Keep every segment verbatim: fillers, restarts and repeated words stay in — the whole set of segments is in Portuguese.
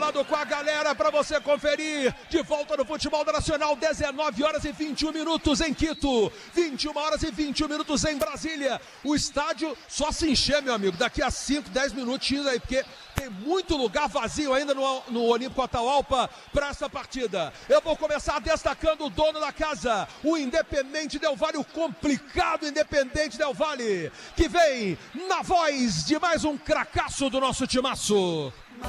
falado com a galera para você conferir. De volta no Futebol Nacional, dezenove horas e vinte e um minutos em Quito, vinte e uma horas e vinte e um minutos em Brasília. O estádio só se encher, meu amigo, daqui a cinco, dez minutinhos aí, porque tem muito lugar vazio ainda no, no Olímpico Atahualpa para essa partida. Eu vou começar destacando o dono da casa, o Independente Del Valle, o complicado Independente Del Valle, que vem na voz de mais um cracaço do nosso timaço.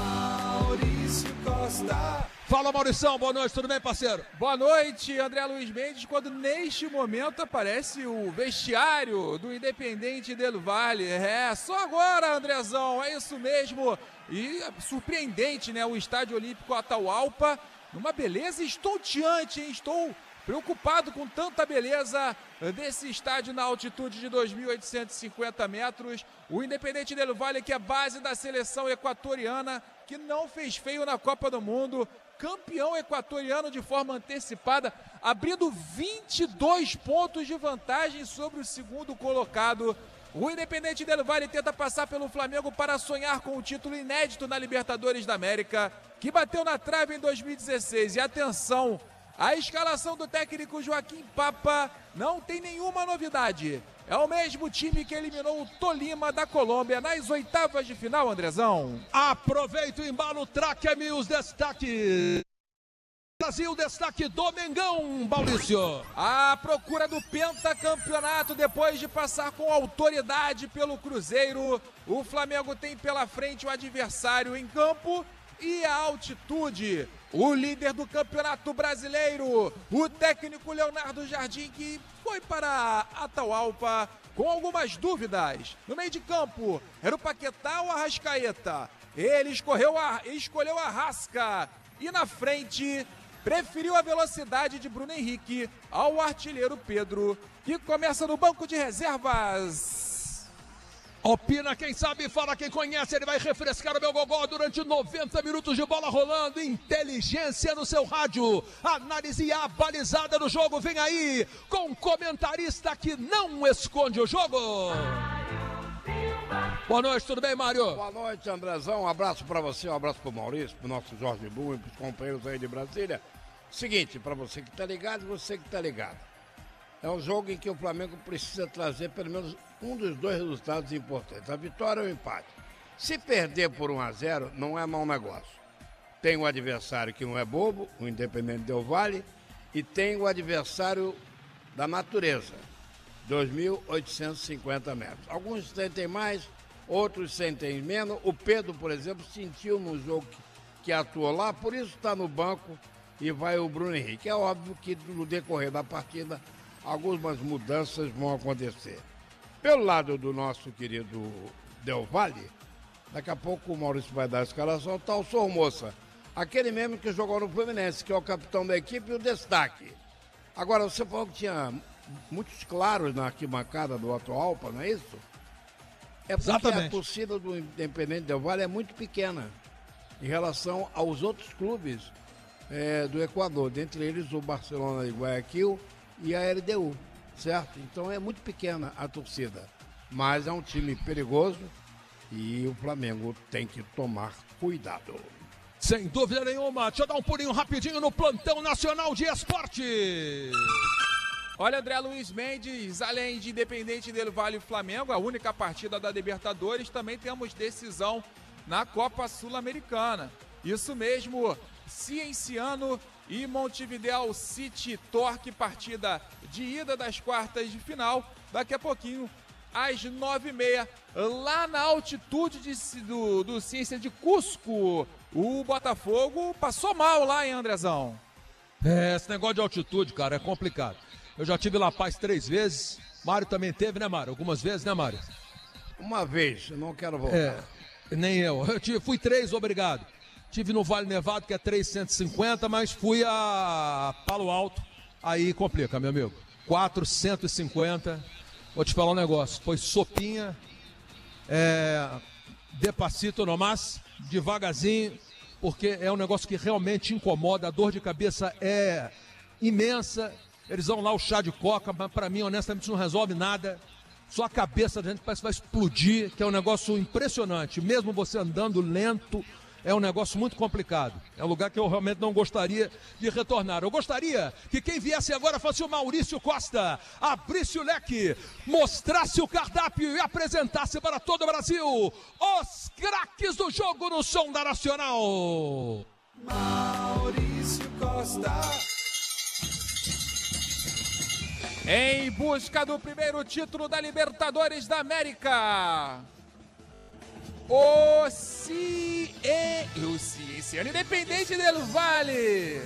Maurício Costa. Fala, Maurição, boa noite, tudo bem, parceiro? Boa noite, André Luiz Mendes, quando neste momento aparece o vestiário do Independente Del Valle. É, só agora, Andrezão, é isso mesmo. E surpreendente, né, o Estádio Olímpico Atahualpa, numa beleza estonteante, hein? Estou preocupado com tanta beleza desse estádio na altitude de dois mil oitocentos e cinquenta metros. O Independente Del Valle, que é base da seleção equatoriana, que não fez feio na Copa do Mundo, campeão equatoriano de forma antecipada, abrindo vinte e dois pontos de vantagem sobre o segundo colocado. O Independente Del Valle tenta passar pelo Flamengo para sonhar com o título inédito na Libertadores da América, que bateu na trave em dois mil e dezesseis. E atenção, a escalação do técnico Joaquim Papa não tem nenhuma novidade. É o mesmo time que eliminou o Tolima da Colômbia nas oitavas de final, Andrezão. Aproveita o embalo, traque-me os destaques. Brasil, destaque do Mengão, Maurício. A procura do pentacampeonato depois de passar com autoridade pelo Cruzeiro. O Flamengo tem pela frente o adversário em campo e a altitude. O líder do Campeonato Brasileiro, o técnico Leonardo Jardim, que foi para Atahualpa com algumas dúvidas. No meio de campo, era o Paquetá ou a Arrascaeta? Ele escolheu a, escolheu a Rasca. E na frente, preferiu a velocidade de Bruno Henrique ao artilheiro Pedro, que começa no banco de reservas. Opina quem sabe, fala quem conhece, ele vai refrescar o meu gogó durante noventa minutos de bola rolando, inteligência no seu rádio, análise abalizada do jogo, vem aí, com um comentarista que não esconde o jogo. Boa noite, tudo bem, Mário? Boa noite, Andrezão, um abraço pra você, um abraço pro Maurício, pro nosso Jorge Blum e pros companheiros aí de Brasília. Seguinte, pra você que tá ligado e você que tá ligado. É um jogo em que o Flamengo precisa trazer pelo menos um dos dois resultados importantes, a vitória ou o empate. Se perder por um a zero, não é mau negócio. Tem um adversário que não é bobo, o Independente Del Valle, e tem o adversário da natureza, dois mil oitocentos e cinquenta metros. Alguns sentem mais, outros sentem menos. O Pedro, por exemplo, sentiu no jogo que, que atuou lá, por isso está no banco e vai o Bruno Henrique. É óbvio que no decorrer da partida algumas mudanças vão acontecer. Pelo lado do nosso querido Del Valle, daqui a pouco o Maurício vai dar a escalação, tá o Sormoça, aquele mesmo que jogou no Fluminense, que é o capitão da equipe e o destaque. Agora, você falou que tinha muitos claros na arquibancada do Atahualpa, não é isso? É porque Exatamente. A torcida do Independente Del Valle é muito pequena em relação aos outros clubes é, do Equador, dentre eles o Barcelona de Guayaquil e a L D U, certo? Então é muito pequena a torcida, mas é um time perigoso e o Flamengo tem que tomar cuidado. Sem dúvida nenhuma, deixa eu dar um pulinho rapidinho no plantão nacional de esporte. Olha, André Luiz Mendes, além de Independente Del Valle e Flamengo, a única partida da Libertadores, também temos decisão na Copa Sul-Americana. Isso mesmo, Cienciano e Montevideo City Torque, partida de ida das quartas de final, daqui a pouquinho, às nove e meia, lá na altitude de, do, do Ciência de Cusco. O Botafogo passou mal lá, hein, Andrezão? É, esse negócio de altitude, cara, é complicado. Eu já tive La Paz três vezes, Mário também teve, né, Mário? Algumas vezes, né, Mário? Uma vez, eu não quero voltar. É, nem eu. Eu tive, fui três, obrigado. Tive no Vale Nevado, que é trezentos e cinquenta, mas fui a Palo Alto, aí complica, meu amigo. quatrocentos e cinquenta, vou te falar um negócio, foi sopinha, é, despacito nomás, devagarzinho, porque é um negócio que realmente incomoda, a dor de cabeça é imensa. Eles vão lá o chá de coca, mas pra mim, honestamente, não resolve nada. Só a cabeça da gente parece que vai explodir, que é um negócio impressionante. Mesmo você andando lento, é um negócio muito complicado. É um lugar que eu realmente não gostaria de retornar. Eu gostaria que quem viesse agora fosse o Maurício Costa, abrisse o leque, mostrasse o cardápio e apresentasse para todo o Brasil os craques do jogo no Som da Nacional. Maurício Costa. Em busca do primeiro título da Libertadores da América. O Ciência Independente del Valle.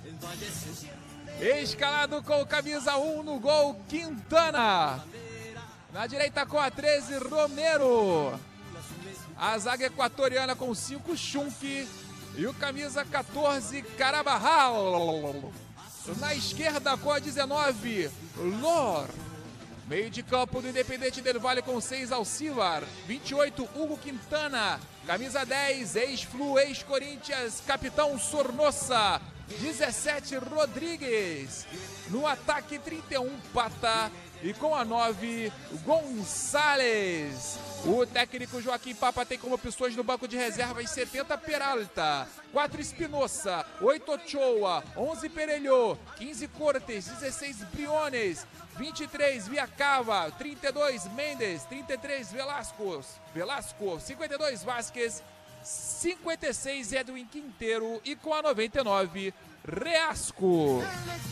Escalado com camisa um no gol, Quintana. Na direita com a treze, Romero. A zaga equatoriana com cinco, Schunk. E o camisa quatorze, Carabajal. Na esquerda com a dezenove, Lor. Meio de campo do Independente del Valle com seis, Alcivar. vinte e oito, Hugo Quintana. Camisa dez, ex-Flu, ex-Corinthians, capitão Sornosa. dezessete, Rodrigues. No ataque, trinta e um, Pata. E com a nove, Gonçalves. O técnico Joaquim Papa tem como opções no banco de reservas setenta, Peralta, quatro, Espinosa, oito, Ochoa, onze, Perelhô, quinze, Cortes, dezesseis, Briones, vinte e três, Viacava, trinta e dois, Mendes, trinta e três, Velasco, Velasco, cinquenta e dois, Vasquez, cinquenta e seis, Edwin Quinteiro e com a noventa e nove, Reasco.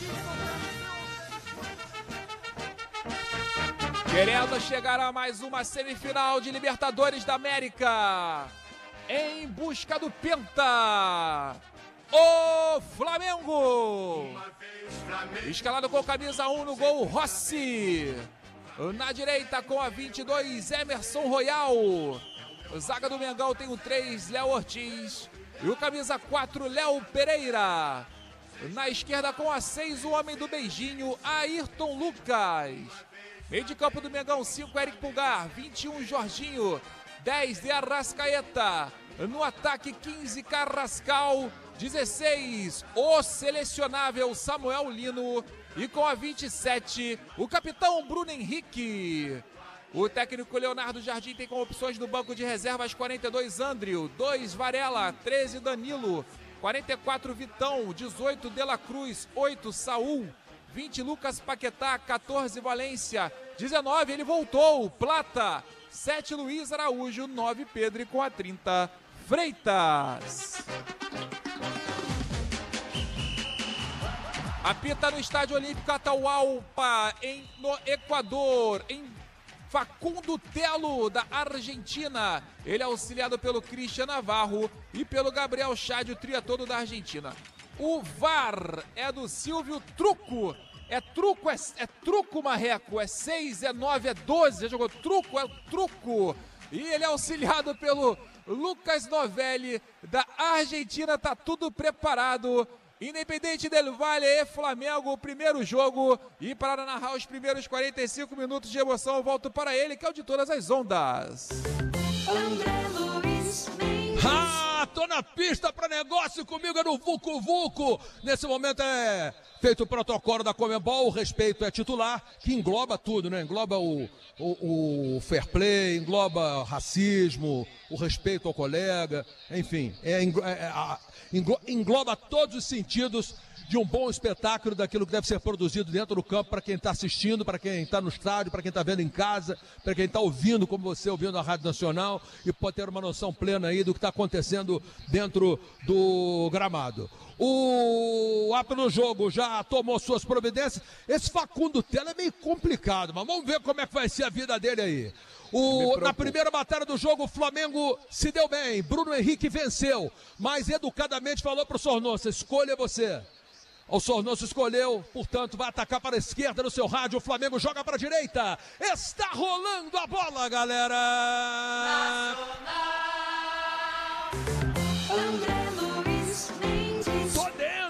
Querendo chegar a mais uma semifinal de Libertadores da América. Em busca do Penta. O Flamengo. Escalado com camisa um no gol, Rossi. Na direita com a vinte e dois, Emerson Royal. Zaga do Mengão tem o três, Léo Ortiz. E o camisa quatro, Léo Pereira. Na esquerda com a seis, o homem do beijinho, Ayrton Lucas. Meio de campo do Mengão, cinco, Eric Pulgar, vinte e um, Jorginho, dez, de Arrascaeta. No ataque, quinze, Carrascal, dezesseis, o selecionável Samuel Lino. E com a vinte e sete, o capitão Bruno Henrique. O técnico Leonardo Jardim tem como opções no banco de reservas quarenta e dois, Andrio, dois, Varela, treze, Danilo, quarenta e quatro, Vitão, dezoito, De La Cruz, oito, Saul, vinte, Lucas Paquetá, quatorze, Valência, dezenove, ele voltou, Plata, sete, Luiz Araújo, nove, Pedro e com a trinta, Freitas. Apita no Estádio Olímpico Atahualpa, em, no Equador, em Facundo Telo, da Argentina. Ele é auxiliado pelo Christian Navarro e pelo Gabriel Chad, o triatodo da Argentina. O V A R é do Silvio Truco. É truco, é, é truco, Marreco. É seis, é nove, é doze. Já jogou truco, é truco. E ele é auxiliado pelo Lucas Novelli, da Argentina. Tá tudo preparado. Independente del Valle e Flamengo, o primeiro jogo. E para narrar os primeiros quarenta e cinco minutos de emoção, eu volto para ele, que é o de todas as ondas. André Luiz Mendes. Ah, tô na pista para negócio, comigo é no Vucu Vucu. Nesse momento é feito o protocolo da Conmebol, o respeito é titular, que engloba tudo, né? Engloba o, o, o fair play, engloba racismo, o respeito ao colega, enfim, é, é, é, engloba todos os sentidos de um bom espetáculo, daquilo que deve ser produzido dentro do campo para quem está assistindo, para quem está no estádio, para quem está vendo em casa, para quem está ouvindo, como você, ouvindo a Rádio Nacional, e pode ter uma noção plena aí do que está acontecendo dentro do gramado. O árbitro no jogo já tomou suas providências. Esse Facundo Telo é meio complicado, mas vamos ver como é que vai ser a vida dele aí. O, na primeira batalha do jogo, o Flamengo se deu bem. Bruno Henrique venceu, mas educadamente falou para o Sornosa: escolha você. O Sornosa escolheu, portanto, vai atacar para a esquerda no seu rádio. O Flamengo joga para a direita. Está rolando a bola, galera! Nacional. André Luiz Mendes. Tô dentro a partir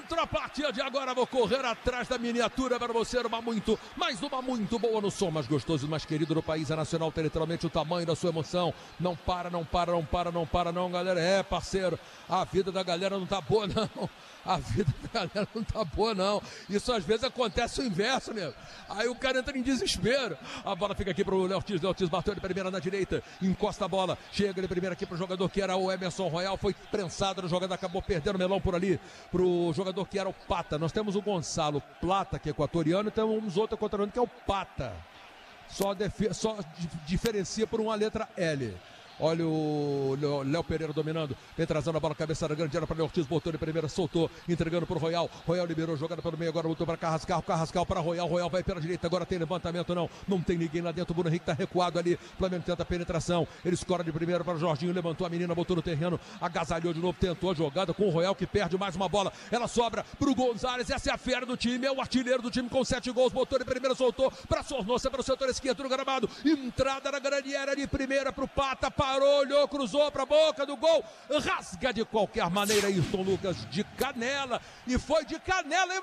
partir de agora vou correr atrás da miniatura para você, uma muito, mais uma muito boa no som mais gostoso e mais querido do país, a Nacional tem literalmente o tamanho da sua emoção. Não para, não para, não para, não para não, galera. É, parceiro, a vida da galera não tá boa não. A vida da galera não tá boa não. Isso às vezes acontece o inverso, nego. Aí o cara entra em desespero. A bola fica aqui pro Léo Ortiz, Léo Ortiz bateu de primeira na direita, encosta a bola, chega de primeira aqui pro jogador que era o Emerson Royal, foi prensado no jogador, acabou perdendo o melão por ali pro jogador que era o Pata. Nós temos o Gonçalo Plata, que é equatoriano, e temos outro equatoriano que é o Pata. Só, só diferencia por uma letra L. Olha o Léo Pereira dominando, vem trazendo a bola, cabeça da grande área para Léo Ortiz, botou de primeira, soltou, entregando para o Royal. Royal liberou, jogada pelo meio, agora botou para Carrascal, Carrascal para Royal, Royal vai pela direita, agora tem levantamento, não, não tem ninguém lá dentro, o Bruno Henrique está recuado ali, o Flamengo tenta a penetração, ele escora de primeira para o Jorginho, levantou a menina, botou no terreno, agasalhou de novo, tentou a jogada com o Royal que perde mais uma bola, ela sobra para o Gonzalez, essa é a fera do time, é o artilheiro do time com sete gols, botou de primeira, soltou para Sornosa, para o setor esquerdo do gramado, entrada na grande área de primeira para o Pata, parou, olhou, cruzou para a boca do gol, rasga de qualquer maneira Ayrton Lucas de canela, e foi de canela, hein?